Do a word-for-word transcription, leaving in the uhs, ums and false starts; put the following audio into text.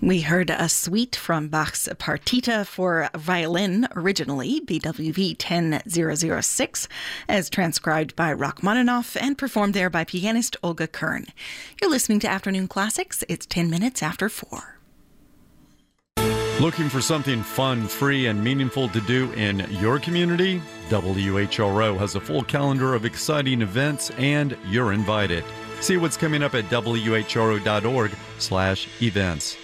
We heard a suite from Bach's Partita for violin, originally B W V ten thousand six, as transcribed by Rachmaninoff and performed there by pianist Olga Kern. You're listening to Afternoon Classics. It's ten minutes after four. Looking for something fun, free, and meaningful to do in your community? W H R O has a full calendar of exciting events, and you're invited. See what's coming up at W H R O dot org slash events.